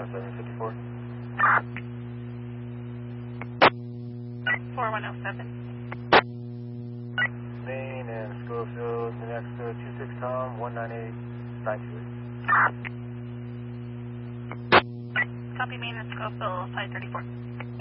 754. 4107. Main and Schofield, the next 26 Tom, 198-928. Copy, Main and Schofield, 534.